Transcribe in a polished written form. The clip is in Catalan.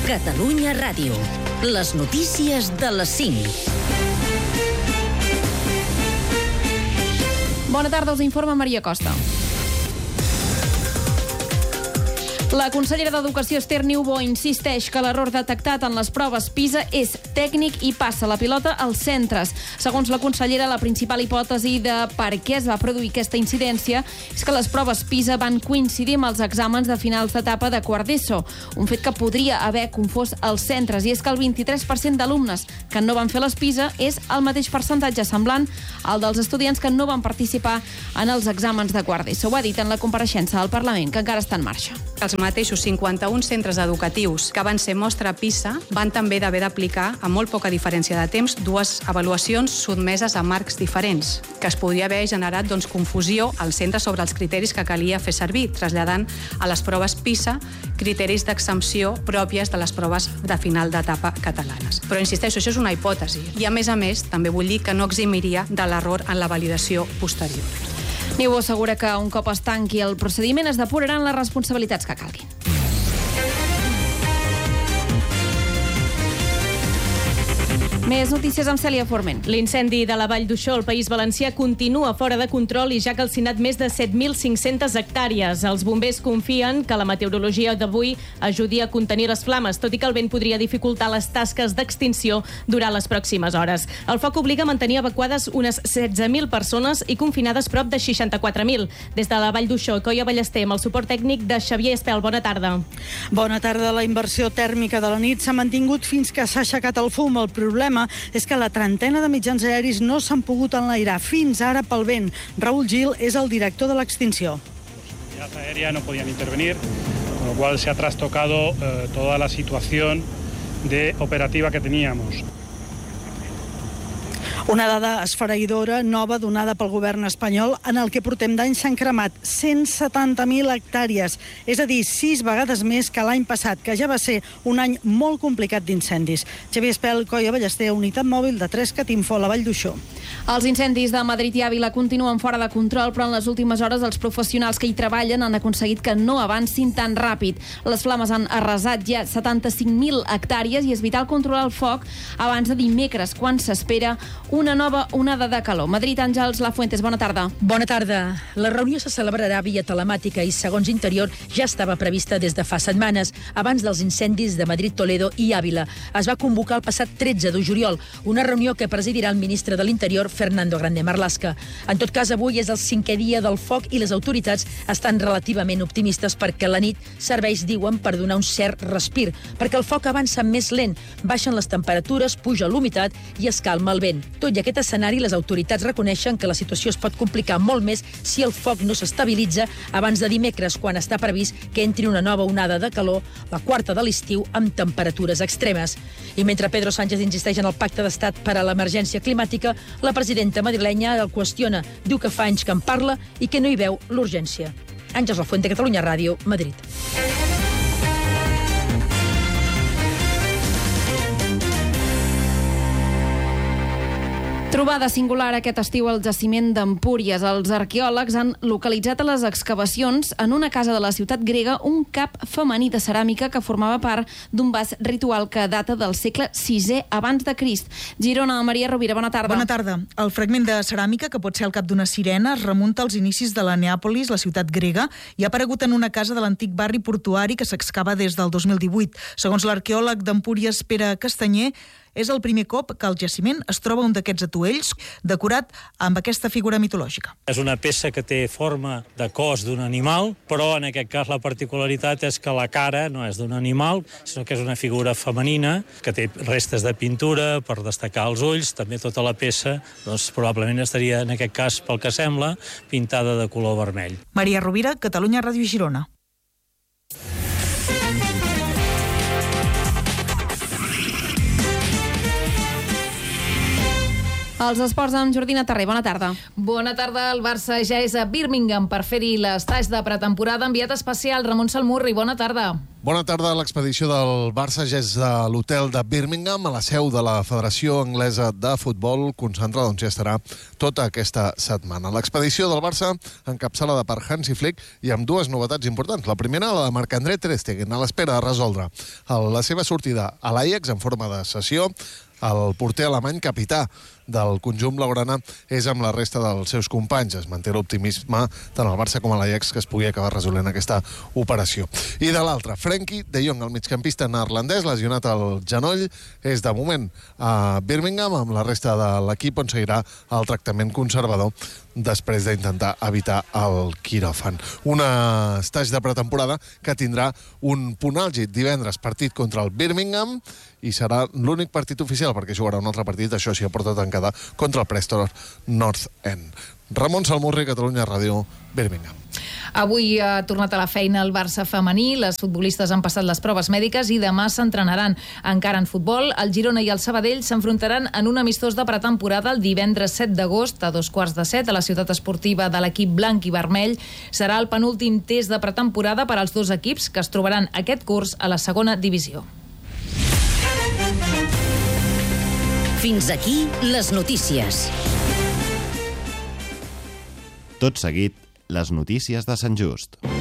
Catalunya Ràdio. Les notícies de les 5. Bona tarda, us informa Maria Costa. La consellera d'Educació, Esther Niubó, insisteix que l'error detectat en les proves PISA és tècnic i passa la pilota als centres. Segons la consellera, la principal hipòtesi de per què es va produir aquesta incidència és que les proves PISA van coincidir amb els exàmens de finals d'etapa de quart d'ESO, un fet que podria haver confós els centres, i és que el 23% d'alumnes que no van fer les PISA és el mateix percentatge semblant al dels estudiants que no van participar en els exàmens de quart d'ESO. Ho ha dit en la compareixença al Parlament, que encara està en marxa. Els mateixos 51 centres educatius que van ser mostra PISA van també d'haver d'aplicar, amb molt poca diferència de temps, dues avaluacions sotmeses a marcs diferents, que es podria haver generat confusió als centres sobre els criteris que calia fer servir, traslladant a les proves PISA criteris d'exempció pròpies de les proves de final d'etapa catalanes. Però insisteixo, això és una hipòtesi. I a més, també vull dir que no eximiria de l'error en la validació posterior. Niubó assegura que un cop es tanqui el procediment es depuraran les responsabilitats que calguin. Més notícies amb Cèlia Forment. L'incendi de la Vall d'Uixó al País Valencià continua fora de control i ja ha calcinat més de 7.500 hectàrees. Els bombers confien que la meteorologia d'avui ajudi a contenir les flames, tot i que el vent podria dificultar les tasques d'extinció durant les pròximes hores. El foc obliga a mantenir evacuades unes 16.000 persones i confinades prop de 64.000. Des de la Vall d'Uixó, Coia Ballester, amb el suport tècnic de Xavier Espel. Bona tarda. Bona tarda. La inversió tèrmica de la nit s'ha mantingut fins que s'ha aixecat el fum. El problema és que la trentena de mitjans aeris no s'han pogut enlairar fins ara pel vent. Raúl Gil és el director de l'extinció. La unidad aérea no podían intervenir, con lo cual se ha trastocado toda la situación operativa que teníamos. Una dada esfereïdora nova donada pel govern espanyol. En el que portem d'any s'han cremat 170.000 hectàrees, és a dir, 6 vegades més que l'any passat, que ja va ser un any molt complicat d'incendis. Xavier Espel, Coia Ballester, unitat mòbil de 3CAT Info, la Vall d'Uixó. Els incendis de Madrid i Àvila continuen fora de control, però en les últimes hores els professionals que hi treballen han aconseguit que no avancin tan ràpid. Les flames han arrasat ja 75.000 hectàrees i és vital controlar el foc abans de dimecres, quan s'espera una nova onada de calor. Madrid, Àngels Lafuentes, bona tarda. Bona tarda. La reunió se celebrarà via telemàtica i, segons Interior, ja estava prevista des de fa setmanes, abans dels incendis de Madrid, Toledo i Àvila. Es va convocar el passat 13 de juliol, una reunió que presidirà el ministre de l'Interior, Fernando Grande Marlaska. En tot cas, avui és el 5è dia del foc i les autoritats estan relativament optimistes perquè la nit serveix, diuen, per donar un cert respir, perquè el foc avança més lent, baixen les temperatures, puja l'humitat i es calma el vent. Tot i aquest escenari, les autoritats reconeixen que la situació es pot complicar molt més si el foc no s'estabilitza abans de dimecres, quan està previst que entri una nova onada de calor, la quarta de l'estiu, amb temperatures extremes. I mentre Pedro Sánchez insisteix en el pacte d'estat per a l'emergència climàtica, la presidenta madrilenya el qüestiona, diu que fa anys que en parla i que no hi veu l'urgència. Àngels Lafuente, Catalunya Ràdio, Madrid. Trobada singular aquest estiu al jaciment d'Empúries. Els arqueòlegs han localitzat a les excavacions en una casa de la ciutat grega un cap femení de ceràmica que formava part d'un vas ritual que data del segle VI abans de Crist. Girona, Maria Rovira, bona tarda. Bona tarda. El fragment de ceràmica, que pot ser el cap d'una sirena, es remunta als inicis de la Neàpolis, la ciutat grega, i ha aparegut en una casa de l'antic barri portuari que s'excava des del 2018. Segons l'arqueòleg d'Empúries, Pere Castanyer, és el primer cop que al jaciment es troba un d'aquests atuells decorat amb aquesta figura mitològica. És una peça que té forma de cos d'un animal, però en aquest cas la particularitat és que la cara no és d'un animal, sinó que és una figura femenina que té restes de pintura per destacar els ulls. També tota la peça probablement estaria, en aquest cas, pel que sembla, pintada de color vermell. Maria Rovira, Catalunya Ràdio, Girona. Els esports amb Jordina Tarré. Bona tarda. Bona tarda. El Barça ja és a Birmingham per fer-hi l'estatge de pretemporada. Enviat especial Ramon Salmurri. Bona tarda. Bona tarda. L'expedició del Barça ja és a l'hotel de Birmingham, a la seu de la Federació Anglesa de Futbol, concentrada on ja estarà tota aquesta setmana. L'expedició del Barça encapçalada per Hansi Flick i amb dues novetats importants. La primera, la de Marc-André Ter Stegen, a l'espera de resoldre la seva sortida a l'Ajax en forma de cessió. El porter alemany, capità del conjunt blaugrana, és amb la resta dels seus companys. Es manté l'optimisme tant al Barça com a l'Ajax que es pugui acabar resolent aquesta operació. I de l'altra, Frenkie de Jong, el migcampista neerlandès, lesionat al genoll, és de moment a Birmingham amb la resta de l'equip, on seguirà el tractament conservador després d'intentar evitar el quiròfan. Un estatge de pretemporada que tindrà un punt àlgid divendres, partit contra el Birmingham, i serà l'únic partit oficial, perquè jugarà un altre partit, això sí, a porta tancada, contra el Preston North End. Ramon Salmurri, Catalunya Ràdio, Birmingham. Avui ha tornat a la feina el Barça femení. Les futbolistes han passat les proves mèdiques i demà s'entrenaran. Encara en futbol, el Girona i el Sabadell s'enfrontaran en un amistós de pretemporada el divendres 7 d'agost a 6:45 a la ciutat esportiva de l'equip blanc i vermell. Serà el penúltim test de pretemporada per als dos equips que es trobaran aquest curs a la segona divisió. Fins aquí les notícies. Tot seguit, les notícies de Sant Just.